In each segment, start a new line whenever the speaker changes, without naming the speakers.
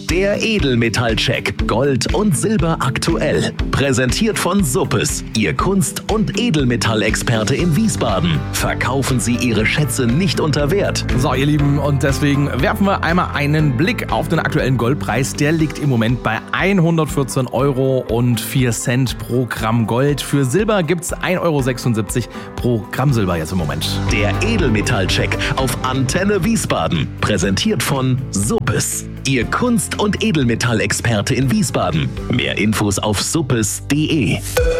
Der Edelmetallcheck. Gold und Silber aktuell. Präsentiert von Suppes, Ihr Kunst- und Edelmetallexperte in Wiesbaden. Verkaufen Sie Ihre Schätze nicht unter Wert.
So, ihr Lieben, und deswegen werfen wir einmal einen Blick auf den aktuellen Goldpreis. Der liegt im Moment bei 114,04 € pro Gramm Gold. Für Silber gibt es 1,76 € pro Gramm Silber jetzt im Moment.
Der Edelmetallcheck auf Antenne Wiesbaden. Präsentiert von Suppes, Ihr Kunst- und Edelmetallexperte in Wiesbaden. Mehr Infos auf suppes.de.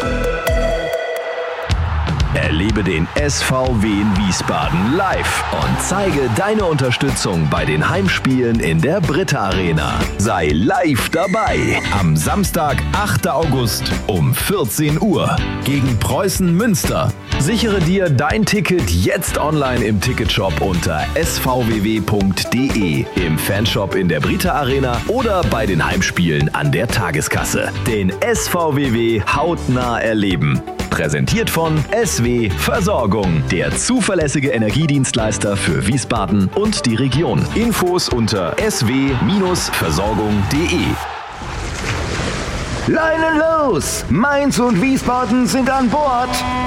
Erlebe den SVW in Wiesbaden live und zeige deine Unterstützung bei den Heimspielen in der Britta Arena. Sei live dabei am Samstag, 8. August um 14 Uhr gegen Preußen Münster. Sichere dir dein Ticket jetzt online im Ticketshop unter svww.de, im Fanshop in der Britta Arena oder bei den Heimspielen an der Tageskasse. Den SVW hautnah erleben. Präsentiert von SW Versorgung, der zuverlässige Energiedienstleister für Wiesbaden und die Region. Infos unter sw-versorgung.de.
Leinen los! Mainz und Wiesbaden sind an Bord!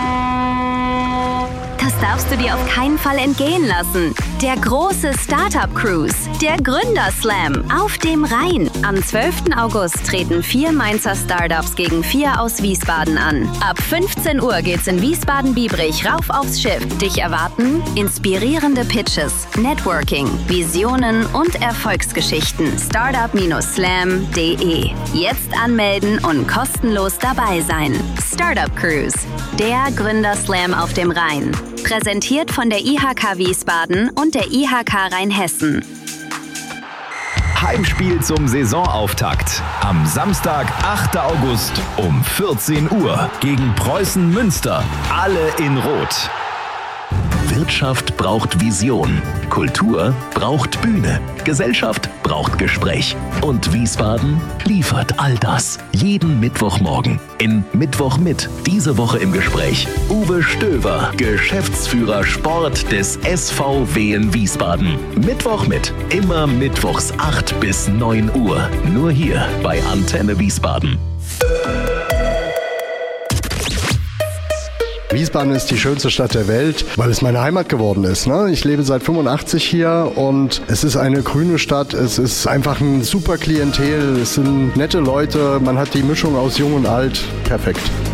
Das darfst du dir auf keinen Fall entgehen lassen. Der große Startup Cruise, der Gründerslam auf dem Rhein. Am 12. August treten 4 Mainzer Startups gegen 4 aus Wiesbaden an. Ab 15 Uhr geht's in Wiesbaden-Biebrich rauf aufs Schiff. Dich erwarten inspirierende Pitches, Networking, Visionen und Erfolgsgeschichten. Startup-slam.de. Jetzt anmelden und kostenlos dabei sein. Startup Cruise, der Gründerslam auf dem Rhein. Präsentiert von der IHK Wiesbaden und der IHK Rheinhessen.
Heimspiel zum Saisonauftakt. Am Samstag, 8. August um 14 Uhr gegen Preußen Münster. Alle in Rot.
Wirtschaft braucht Vision. Kultur braucht Bühne. Gesellschaft braucht Gespräch. Und Wiesbaden liefert all das. Jeden Mittwochmorgen in Mittwoch mit. Diese Woche im Gespräch Uwe Stöver, Geschäftsführer Sport des SVW in Wiesbaden. Mittwoch mit. Immer mittwochs 8 bis 9 Uhr. Nur hier bei Antenne Wiesbaden.
Wiesbaden ist die schönste Stadt der Welt, weil es meine Heimat geworden ist. Ne? Ich lebe seit 85 hier und es ist eine grüne Stadt. Es ist einfach ein super Klientel. Es sind nette Leute. Man hat die Mischung aus Jung und Alt. Perfekt.